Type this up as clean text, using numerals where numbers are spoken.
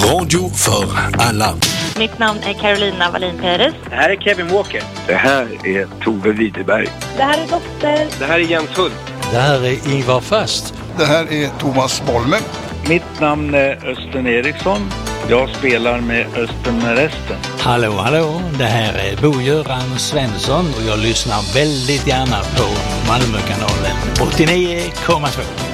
Radio för alla. Mitt namn är Carolina Wallin Perez. Det här är Kevin Walker. Det här är Tove Widerberg. Det här är Dotter. Det här är Jens Hult. Det här är Ingvar Fast. Det här är Thomas Bolme. Mitt namn är Östen Eriksson. Jag spelar med Östen med resten. Hallå, det här är Bo-Göran Svensson och jag lyssnar väldigt gärna på Malmökanalen 89,2.